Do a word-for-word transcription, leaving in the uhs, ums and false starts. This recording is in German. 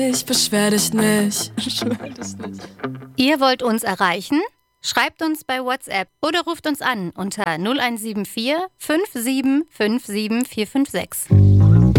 Ich beschwer dich nicht. Beschwer dich nicht. Ihr wollt uns erreichen? Schreibt uns bei WhatsApp oder ruft uns an unter null eins sieben vier fünf sieben fünf sieben vier fünf sechs.